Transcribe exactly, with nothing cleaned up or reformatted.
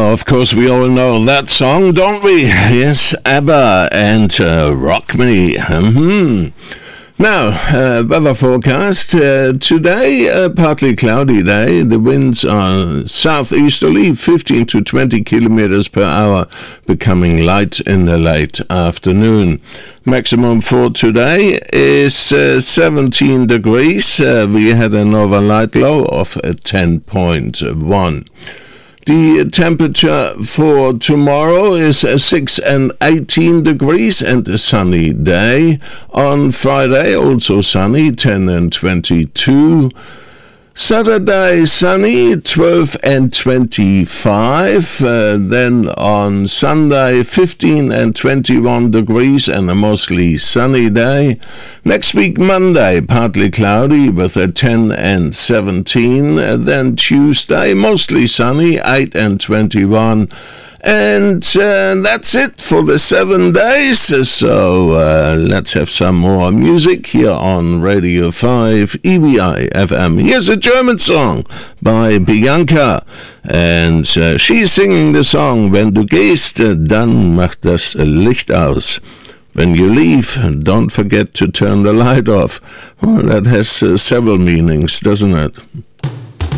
Of course, we all know that song, don't we? Yes, ABBA and uh, Rock Me. Mm-hmm. Now, uh, weather forecast. Uh, today, a partly cloudy day. The winds are southeasterly, fifteen to twenty kilometers per hour, becoming light in the late afternoon. Maximum for today is uh, seventeen degrees. Uh, we had an overnight low of uh, ten point one. The temperature for tomorrow is six and eighteen degrees and a sunny day. On Friday, also sunny, ten and twenty-two. Saturday, sunny, twelve and twenty-five. Uh, then on Sunday, fifteen and twenty-one degrees and a mostly sunny day. Next week, Monday, partly cloudy with a ten and seventeen. Uh, then Tuesday, mostly sunny, eight and twenty-one. And uh, that's it for the seven days. So uh, let's have some more music here on Radio five E B I F M. Here's a German song by Bianca. And uh, she's singing the song, Wenn du gehst, dann macht das Licht aus. When you leave, don't forget to turn the light off. Well, that has uh, several meanings, doesn't it?